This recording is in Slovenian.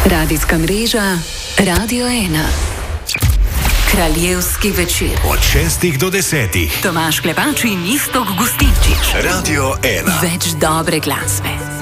Radijska mreža Radio 1. Kraljevski večer. Od 6 do 10. Tomaž Klepač in Iztok Gustinčič. Radio 1. Več dobre glasbe.